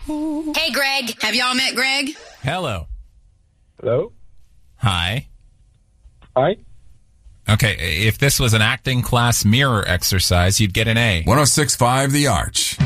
Hey, Greg. Have y'all met Greg? Hello. Hello? Hi. Hi? Okay, if this was an acting class mirror exercise, you'd get an A. 106.5 The Arch.